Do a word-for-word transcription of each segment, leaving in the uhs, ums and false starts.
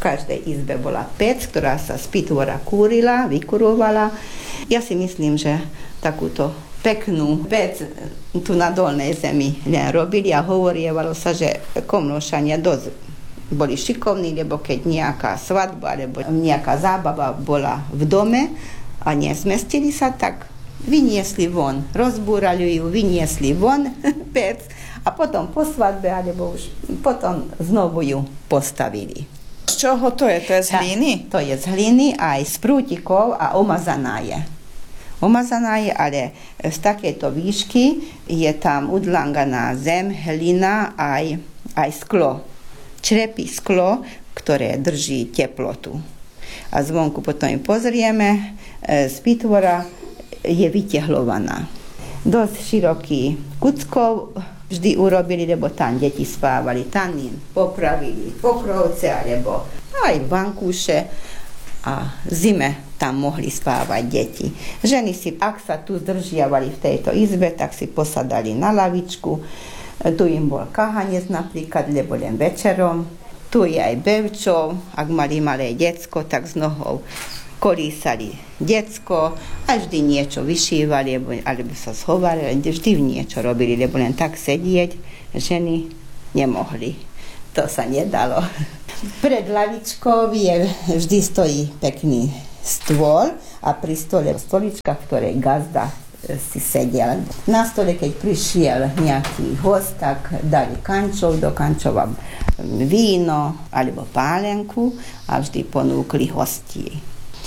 každej izbe bola pec, ktorá sa z pitvora kúrila, vykurovala. Ja si myslím, že takúto peknú pec tu na dolnej zemi len robili a hovorievalo sa, že Komlóšania dosť boli šikovní, lebo keď nejaká svadba alebo nejaká zábava bola v dome a nezmestili sa, tak vyniesli von, rozbúrali ju, vyniesli von pec a potom po svadbe, alebo už potom znovu ju postavili. Z čoho to je? To je z hliny? To je z hliny, aj z prútikov a omazaná je. Omazaná je, ale z takejto výšky je tam udlanganá zem, hlina aj, aj sklo. Črepy sklo, ktoré drží teplotu. A zvonku potom ju pozrieme, z pitvora je vytehlovaná. Dosť široký kuckov vždy urobili, lebo tam deti spávali. Tam im popravili pokrovce, alebo aj vankúše a zime tam mohli spávať deti. Ženy si, ak sa tu zdržiavali v tejto izbe, tak si posadali na lavičku. Tu im bol kahanec napríklad, lebo len večerom. Tu je aj bevčov, ak mali malé decko, tak z nohou kolísali decko a vždy niečo vyšívali, alebo, alebo sa schovali, vždy niečo robili, lebo len tak sedieť ženy nemohli. To sa nedalo. Pred lavičkou je, vždy stojí pekný stôl a pri stole stolička, v ktorej gazda si sedel. Na stole, keď prišiel nejaký host, tak dali kančov, do kančova víno alebo pálenku a vždy ponúkli hostí.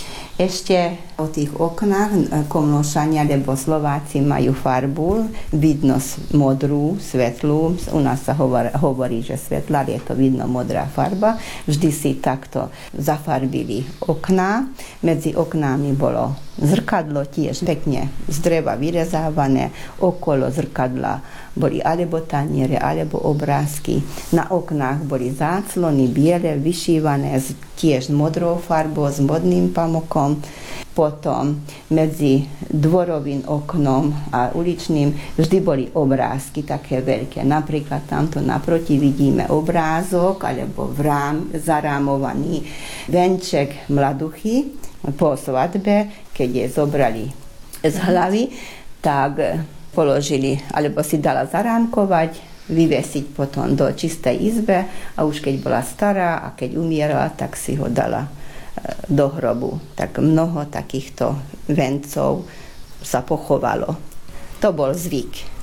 Ešte o tých oknách Komlóšania, lebo Slováci majú farbu, vidno modrú, svetlú. U nás sa hovorí, hovorí že svetlá, je to vidno modrá farba. Vždy si takto zafarbili okná. Medzi oknami bolo zrkadlo tiež pekne z dreva vyrezávané. Okolo zrkadla boli alebo taniere, alebo obrázky. Na oknách boli záclony biele, vyšívané tiež modrou farbou, s modným pamokom. Potom medzi dvorovým oknom a uličným vždy boli obrázky také veľké. Napríklad tamto naproti vidíme obrázok alebo vrám, zarámovaný venček mladuchy po svadbe, keď je zobrali z hlavy, tak položili, alebo si dala zarámkovať, vyvesiť potom do čistej izbe a už keď bola stará a keď umierala, tak si ho dala do hrobu. Tak mnoho takýchto vencov sa pochovalo. To bol zvyk.